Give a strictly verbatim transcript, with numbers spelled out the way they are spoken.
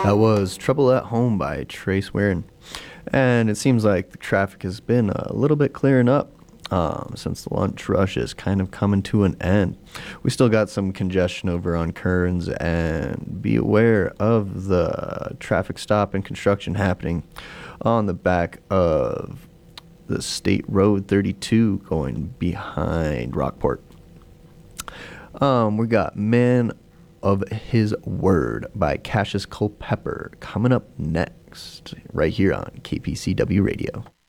That was Trouble at Home by Trace Warren. And it seems like the traffic has been a little bit clearing up um, since the lunch rush is kind of coming to an end. We still got some congestion over on Kearns, and be aware of the traffic stop and construction happening on the back of the State Road thirty-two going behind Rockport. Um, we got Man of His Word by Cassius Culpepper coming up next right here on K P C W Radio.